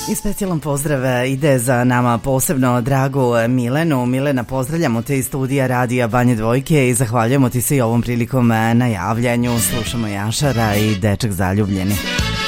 I specijalan pozdrav ide za nama posebno dragu Milenu. Milena, pozdravljamo te iz studija Radija Banje Dvojke i zahvaljujemo ti se i ovom prilikom na javljanju. Slušamo Jašara i Dečak zaljubljeni.